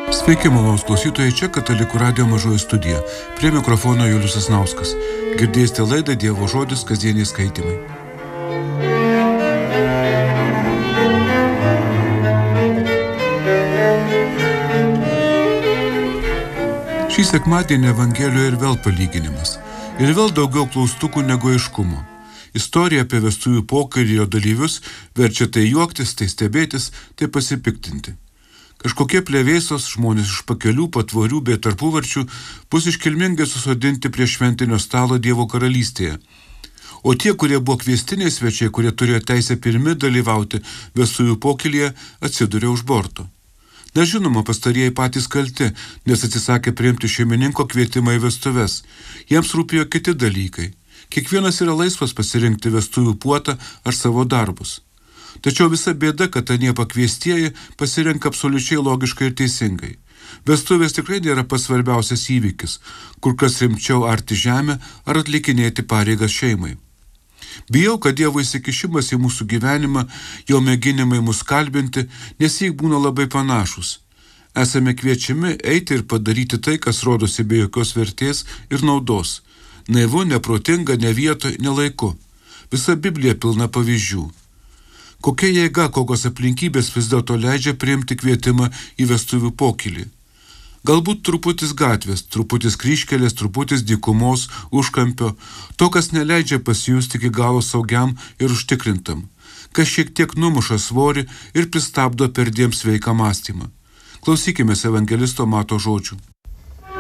Sveiki, malonūs klausytojai, čia Katalikų radijo mažoji studija. Prie mikrofono Julius Sasnauskas. Girdėsite laidą Dievo žodis kasdieniai skaitymai. Šį sekmadienį Evangelijoje ir vėl palyginimas. Ir vėl daugiau klaustukų negu aiškumo. Istorija apie vestuvių pokalbį ir jo dalyvius verčia tai juoktis, tai stebėtis, tai pasipiktinti. Kažkokie plevėsos žmonės iš pakelių, patvorių bei tarpuvarčių bus iškilmingai susodinti prie šventinio stalo Dievo karalystėje. O tie, kurie buvo kviestiniai svečiai, kurie turėjo teisę pirmi dalyvauti vestuvių pokylyje, atsiduria už borto. Na žinoma, pastarieji patys kalti, nes atsisakė priimti šeimininko kvietimą į vestuves. Jiems rūpėjo kiti dalykai. Kiekvienas yra laisvas pasirinkti vestuvių puotą ar savo darbus. Tačiau visa bėda, kad anie pakviestieji pasirenka absoliučiai logiškai ir teisingai. Vestuvės tikrai nėra pats svarbiausias įvykis, kur kas rimčiau arti žemę ar atlikinėti pareigas šeimai. Bijau, kad Dievo įsikišimas į mūsų gyvenimą, jo mėginimai mus kalbinti, nesik būna labai panašus. Esame kviečiami eiti ir padaryti tai, kas rodosi be jokios vertės ir naudos. Naivu, neprotinga, ne vietoj, ne laiku. Visa Biblija pilna pavyzdžių. Kokia jėga, kokios aplinkybės vis dėlto leidžia priimti kvietimą į vestuvių pokylį. Galbūt truputis gatvės, truputis kryžkelės, truputis dykumos, užkampio, to, kas neleidžia pasijusti iki galo saugiam ir užtikrintam, kas šiek tiek numuša svorį ir pristabdo perdėm sveiką mąstymą. Klausykimės evangelisto Mato žodžių.